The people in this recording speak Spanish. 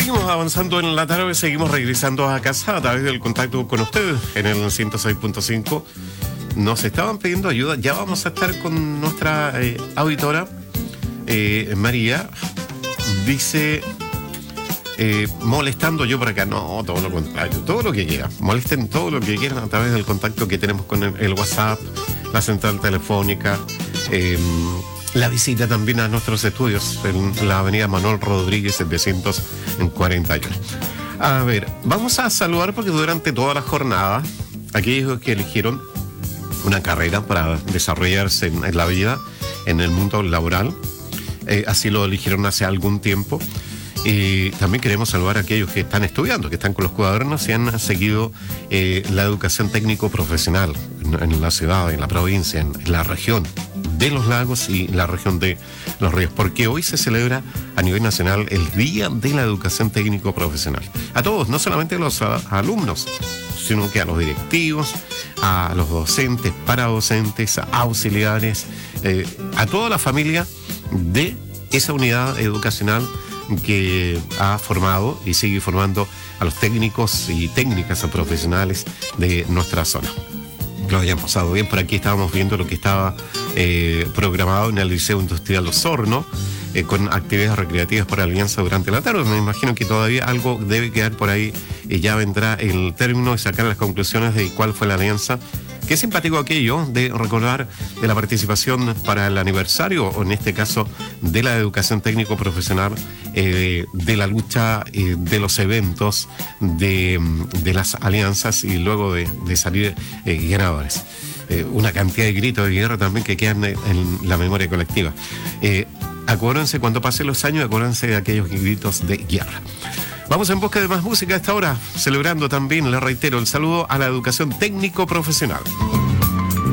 Seguimos avanzando en la tarde, seguimos regresando a casa a través del contacto con ustedes en el 106.5. Nos estaban pidiendo ayuda, ya vamos a estar con nuestra auditora María. Dice, molestando yo por acá, no, todo lo contrario, todo lo que quiera, molesten todo lo que quieran a través del contacto que tenemos con el WhatsApp, la central telefónica, la visita también a nuestros estudios en la avenida Manuel Rodríguez 741. A ver, vamos a saludar porque durante toda la jornada, aquellos que eligieron una carrera para desarrollarse en la vida, en el mundo laboral, así lo eligieron hace algún tiempo. Y también queremos saludar a aquellos que están estudiando, que están con los cuadernos y han seguido la educación técnico-profesional en la ciudad, en la provincia, en la región de los lagos y la región de los ríos, porque hoy se celebra a nivel nacional el Día de la Educación Técnico-Profesional. A todos, no solamente a los alumnos, sino que a los directivos, a los docentes, paradocentes, auxiliares, a toda la familia de esa unidad educacional que ha formado y sigue formando a los técnicos y técnicas profesionales de nuestra zona. Lo hayan pasado bien. Por aquí estábamos viendo lo que estaba programado en el Liceo Industrial Osorno, con actividades recreativas por Alianza durante la tarde. Me imagino que todavía algo debe quedar por ahí y ya vendrá el término y sacar las conclusiones de cuál fue la alianza. Qué simpático aquello de recordar de la participación para el aniversario, o en este caso de la educación técnico-profesional, de la lucha, de los eventos, de las alianzas y luego de salir ganadores. Una cantidad de gritos de guerra también que quedan en la memoria colectiva. Acuérdense, cuando pasen los años, acuérdense de aquellos gritos de guerra. Vamos en busca de más música a esta hora, celebrando también, le reitero, el saludo a la educación técnico-profesional.